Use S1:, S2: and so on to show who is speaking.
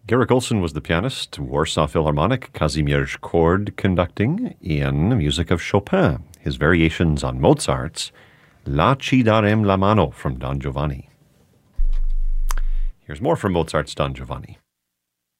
S1: Garrick Olson was the pianist, Warsaw Philharmonic, Kazimierz Kord conducting in music of Chopin, his variations on Mozart's La ci darem la mano from Don Giovanni. Here's more from Mozart's Don Giovanni.